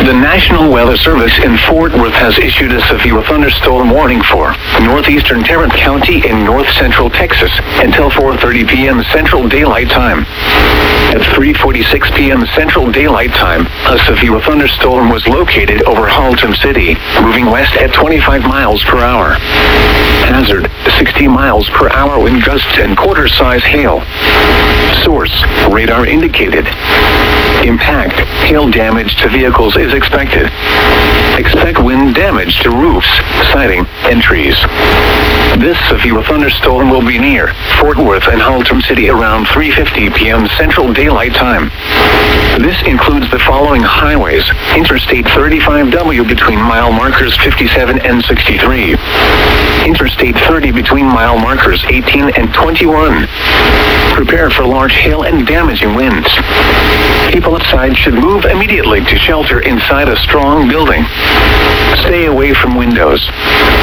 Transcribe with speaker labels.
Speaker 1: The National Weather Service in Fort Worth has issued a severe thunderstorm warning for northeastern Tarrant County in north-central Texas until 4:30 p.m. Central Daylight Time. At 3:46 p.m. Central Daylight Time, a severe thunderstorm was located over Haltom City, moving west at 25 miles per hour. Hazard, 60 miles per hour wind gusts and quarter-size hail. Source, radar indicated. Impact, hail damage to vehicles is expected. Expect wind damage to roofs, siding, and trees. This severe thunderstorm will be near Fort Worth and Haltom City around 3:50 p.m. Central Daylight Time. This includes the following highways: Interstate 35W between mile markers 57 and 63. Interstate 30 between mile markers 18 and 21. Prepare for large hail and damaging winds. People outside should move immediately to shelter inside a strong building. Stay away from windows.